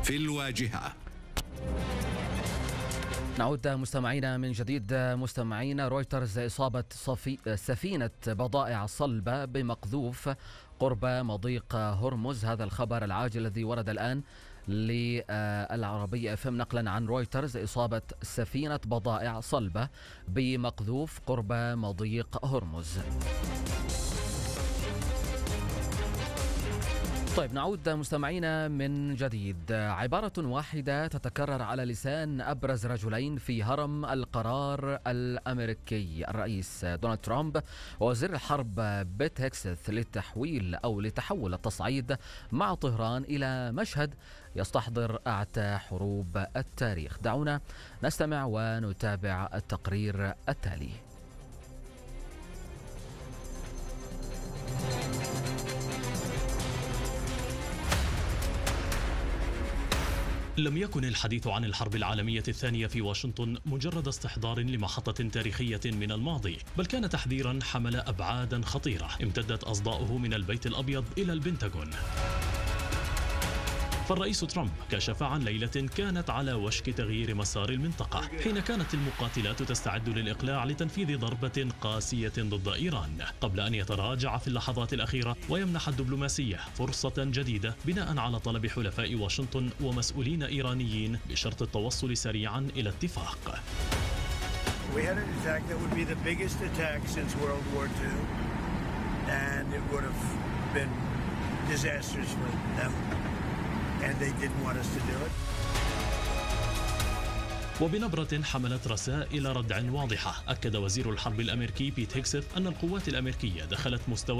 في الواجهة. نعود مستمعينا من جديد. مستمعينا، رويترز إصابة سفينة بضائع صلبة بمقذوف قرب مضيق هرمز. هذا الخبر العاجل الذي ورد الآن للعربية FM نقلا عن رويترز: إصابة سفينة بضائع صلبة بمقذوف قرب مضيق هرمز. طيب، نعود مستمعينا من جديد. عبارة واحدة تتكرر على لسان أبرز رجلين في هرم القرار الأمريكي: الرئيس دونالد ترامب ووزير الحرب بيت هيكسث، لتحول التصعيد مع طهران إلى مشهد يستحضر أعتى حروب التاريخ. دعونا نستمع ونتابع التقرير التالي. لم يكن الحديث عن الحرب العالمية الثانية في واشنطن مجرد استحضار لمحطة تاريخية من الماضي، بل كان تحذيرا حمل أبعادا خطيرة امتدت أصداؤه من البيت الأبيض إلى البنتاغون. فالرئيس ترامب كشف عن ليلة كانت على وشك تغيير مسار المنطقة، حين كانت المقاتلات تستعد للإقلاع لتنفيذ ضربة قاسية ضد إيران، قبل أن يتراجع في اللحظات الأخيرة ويمنح الدبلوماسية فرصة جديدة بناء على طلب حلفاء واشنطن ومسؤولين إيرانيين بشرط التوصل سريعا إلى اتفاق. We had an attack that would be the biggest attack since World War II, and it would have been disastrous for them. And they didn't want us to do it. وبنبرة حملت رسائل ردع واضحة، أكد وزير الحرب الأمريكي بيت هيكسث أن القوات الأمريكية دخلت مستوى